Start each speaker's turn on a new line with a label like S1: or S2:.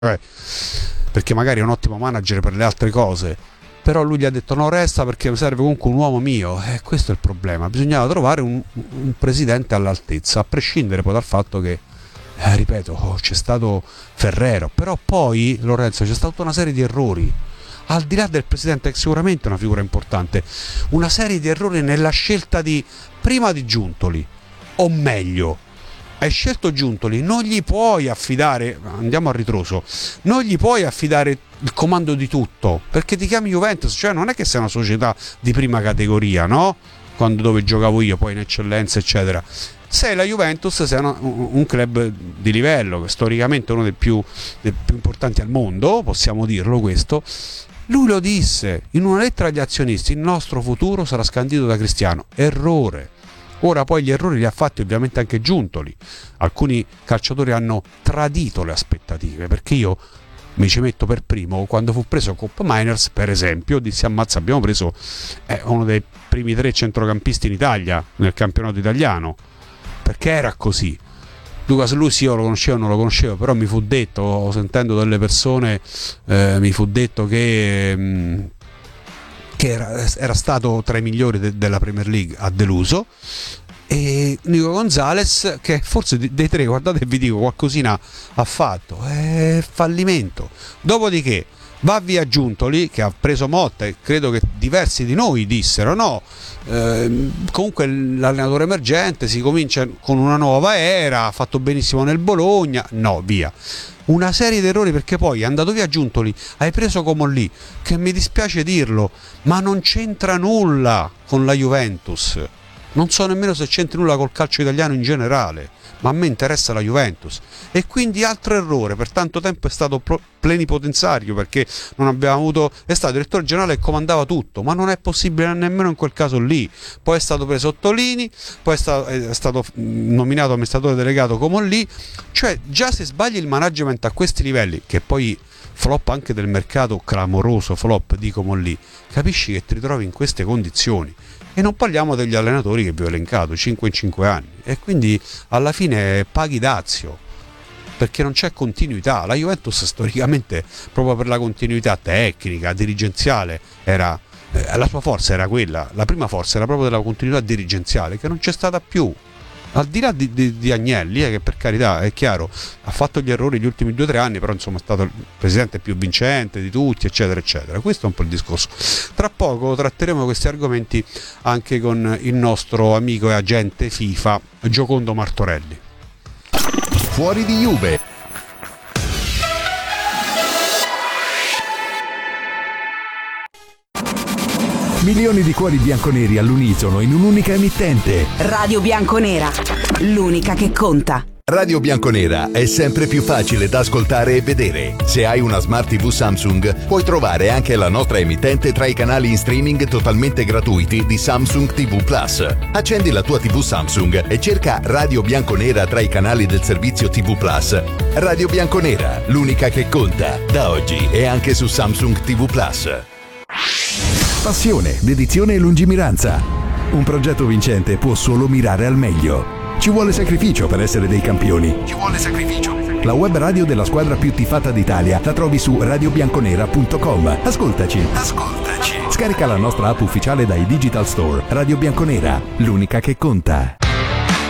S1: perché magari è un ottimo manager per le altre cose, però lui gli ha detto no, resta perché mi serve comunque un uomo mio, questo è il problema. Bisognava trovare un presidente all'altezza, a prescindere poi dal fatto che ripeto, c'è stato Ferrero, però poi Lorenzo c'è stata una serie di errori, al di là del presidente che sicuramente è una figura importante, una serie di errori nella scelta prima di Giuntoli, o meglio, hai scelto Giuntoli, non gli puoi affidare, andiamo a ritroso, non gli puoi affidare il comando di tutto, perché ti chiami Juventus, cioè non è che sei una società di prima categoria, no? Dove giocavo io, poi in eccellenza eccetera. Sei la Juventus, sei un club di livello, che storicamente è uno dei più importanti al mondo, possiamo dirlo questo. Lui lo disse in una lettera agli azionisti: il nostro futuro sarà scandito da Cristiano. Errore. Ora poi gli errori li ha fatti ovviamente anche Giuntoli. Alcuni calciatori hanno tradito le aspettative, perché io mi ci metto per primo. Quando fu preso Cop Miners, per esempio, dissi ammazza, abbiamo preso uno dei primi 3 centrocampisti in Italia nel campionato italiano, perché era così. Lucas Luisi io lo conoscevo o non lo conoscevo, però mi fu detto, sentendo delle persone, mi fu detto che era stato tra i migliori della Premier League, ha deluso. E Nico Gonzalez, che forse dei 3, guardate, vi dico, qualcosina ha fatto, è fallimento. Dopodiché va via Giuntoli, che ha preso motta, e credo che diversi di noi dissero no, comunque l'allenatore emergente, si comincia con una nuova era, ha fatto benissimo nel Bologna, no, via. Una serie di errori, perché poi è andato via Giuntoli, hai preso Comolli, che mi dispiace dirlo, ma non c'entra nulla con la Juventus, non so nemmeno se c'entri nulla col calcio italiano in generale, ma a me interessa la Juventus. E quindi altro errore, per tanto tempo è stato plenipotenziario, perché non abbiamo avuto, è stato direttore generale e comandava tutto, ma non è possibile nemmeno in quel caso lì. Poi è stato preso Ottolini, poi è stato nominato amministratore delegato Comolli. Cioè già se sbagli il management a questi livelli, che poi flop anche del mercato, clamoroso flop di Comolli, capisci che ti ritrovi in queste condizioni. E non parliamo degli allenatori che vi ho elencato, 5 in 5 anni, e quindi alla fine paghi dazio, perché non c'è continuità. La Juventus storicamente, proprio per la continuità tecnica, dirigenziale, la sua forza era quella, la prima forza era proprio della continuità dirigenziale, che non c'è stata più. Al di là di Agnelli, che per carità è chiaro ha fatto gli errori gli ultimi 2 o 3 anni, però insomma è stato il presidente più vincente di tutti, eccetera eccetera. Questo è un po' il discorso. Tra poco tratteremo questi argomenti anche con il nostro amico e agente FIFA Giocondo Martorelli.
S2: Fuori di Juve. Milioni di cuori bianconeri all'unisono in un'unica emittente.
S3: Radio Bianconera, l'unica che conta.
S2: Radio Bianconera è sempre più facile da ascoltare e vedere. Se hai una Smart TV Samsung, puoi trovare anche la nostra emittente tra i canali in streaming totalmente gratuiti di Samsung TV Plus. Accendi la tua TV Samsung e cerca Radio Bianconera tra i canali del servizio TV Plus. Radio Bianconera, l'unica che conta. Da oggi è anche su Samsung TV Plus. Passione, dedizione e lungimiranza. Un progetto vincente può solo mirare al meglio. Ci vuole sacrificio per essere dei campioni. La web radio della squadra più tifata d'Italia la trovi su radiobianconera.com. Ascoltaci. Scarica la nostra app ufficiale dai Digital Store. Radio Bianconera, l'unica che conta.